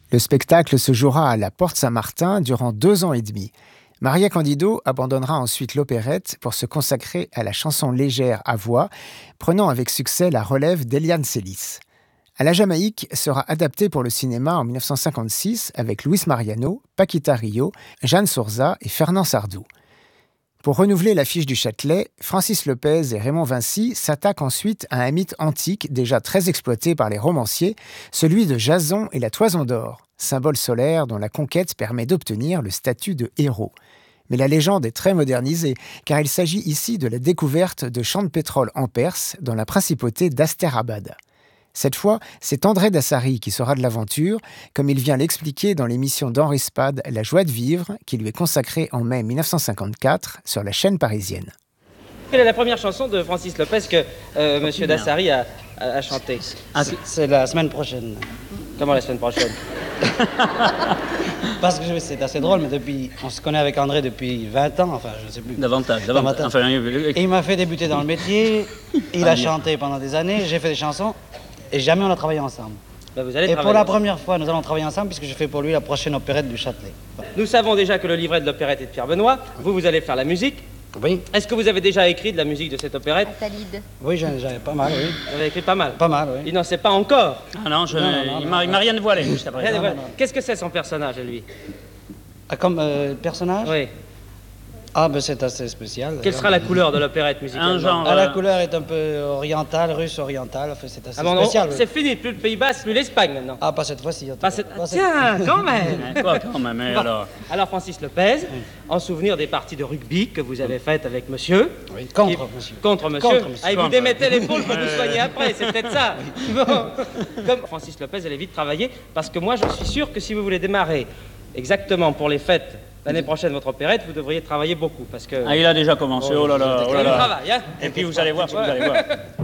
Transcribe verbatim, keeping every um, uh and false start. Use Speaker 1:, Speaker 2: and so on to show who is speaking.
Speaker 1: Le spectacle se jouera à la Porte Saint-Martin durant deux ans et demi. Maria Candido abandonnera ensuite l'opérette pour se consacrer à la chanson légère à voix, prenant avec succès la relève d'Eliane Celis. À la Jamaïque sera adapté pour le cinéma en mille neuf cent cinquante-six avec Luis Mariano, Paquita Rio, Jeanne Sourza et Fernand Sardou. Pour renouveler l'affiche du Châtelet, Francis Lopez et Raymond Vincy s'attaquent ensuite à un mythe antique déjà très exploité par les romanciers, celui de Jason et la Toison d'Or, symbole solaire dont la conquête permet d'obtenir le statut de héros. Mais la légende est très modernisée, car il s'agit ici de la découverte de champs de pétrole en Perse, dans la principauté d'Asterabad. Cette fois, c'est André Dassary qui sera de l'aventure, comme il vient l'expliquer dans l'émission d'Henri Spad La joie de vivre, qui lui est consacrée en mai mille neuf cent cinquante-quatre sur la chaîne parisienne.
Speaker 2: Quelle est la première chanson de Francis Lopez que euh, Monsieur Dassary a, a, a chanté?
Speaker 3: Ah, c'est la semaine prochaine.
Speaker 2: Comment la semaine prochaine?
Speaker 3: Parce que c'est assez drôle, mais depuis, on se connaît avec André depuis vingt ans, enfin je ne sais plus.
Speaker 4: Davantage, davantage. Enfin,
Speaker 3: et il m'a fait débuter dans le métier, il a chanté pendant des années, j'ai fait des chansons, et jamais on a travaillé ensemble.
Speaker 2: Ben vous allez
Speaker 3: et pour la première fois, nous allons travailler ensemble, puisque je fais pour lui la prochaine opérette du Châtelet.
Speaker 2: Nous savons déjà que le livret de l'opérette est de Pierre Benoît, vous, vous allez faire la musique.
Speaker 3: Oui.
Speaker 2: Est-ce que vous avez déjà écrit de la musique de cette opérette?
Speaker 5: Attalide.
Speaker 3: Oui, j'en ai pas mal, oui.
Speaker 2: Vous avez écrit pas mal?
Speaker 3: Pas mal, oui.
Speaker 2: Il n'en sait pas encore.
Speaker 4: Ah non, je,
Speaker 3: non, non, non,
Speaker 4: il m'a rien dévoilé juste après.
Speaker 2: Rien dévoilé. Qu'est-ce que c'est son personnage, lui?
Speaker 3: Ah, comme euh, personnage?
Speaker 2: Oui.
Speaker 3: Ah, ben c'est assez spécial.
Speaker 2: Quelle sera la couleur de l'opérette musicale?
Speaker 4: Un genre...
Speaker 3: Ah, la couleur est un peu orientale, russe orientale, enfin, c'est assez
Speaker 2: ah bon,
Speaker 3: spécial.
Speaker 2: Oui. C'est fini, plus le Pays Basque, plus l'Espagne maintenant.
Speaker 3: Ah, pas cette fois-ci.
Speaker 2: Pas cette... Pas Tiens, cette... quand même.
Speaker 4: Quoi, quand même, bon. alors
Speaker 2: Alors, Francis Lopez, oui. En souvenir des parties de rugby que vous avez faites avec monsieur...
Speaker 3: Oui, contre
Speaker 2: qui...
Speaker 3: monsieur.
Speaker 2: Contre monsieur.
Speaker 3: Contre monsieur.
Speaker 2: Ah, et vous démettez l'épaule pour vous soigner après, c'est peut-être ça. Oui. Bon. Comme Francis Lopez allait vite travailler, parce que moi, je suis sûr que si vous voulez démarrer exactement pour les fêtes l'année prochaine, votre opérette, vous devriez travailler beaucoup, parce que...
Speaker 4: Ah, il a déjà commencé, oh là là, oh là là.
Speaker 2: Travail, hein.
Speaker 4: Et puis vous allez voir, vous allez voir.